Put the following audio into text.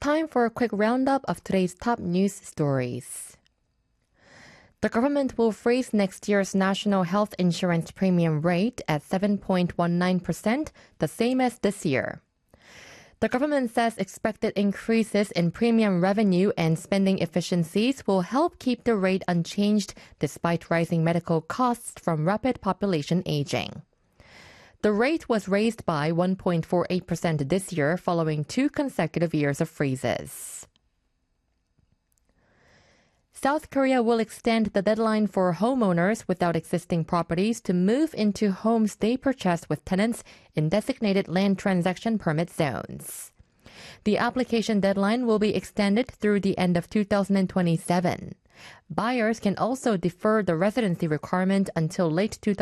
Time for a quick roundup of today's top news stories. The government will freeze next year's national health insurance premium rate at 7.19%, the same as this year. The government says expected increases in premium revenue and spending efficiencies will help keep the rate unchanged despite rising medical costs from rapid population aging. The rate was raised by 1.48% this year following 2 consecutive years of freezes. South Korea will extend the deadline for homeowners without existing properties to move into homes they purchased with tenants in designated land transaction permit zones. The application deadline will be extended through the end of 2027. Buyers can also defer the residency requirement until late 2027.